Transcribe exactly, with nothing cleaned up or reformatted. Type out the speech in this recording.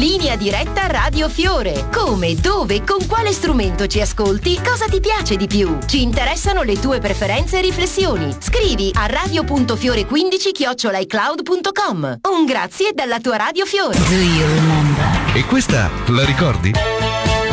Linea diretta Radio Fiore. Come, dove, con quale strumento ci ascolti? Cosa ti piace di più? Ci interessano le tue preferenze e riflessioni. Scrivi a radio punto fiore quindici chiocciola icloud punto com. Un grazie dalla tua Radio Fiore. Do you remember? E questa la ricordi?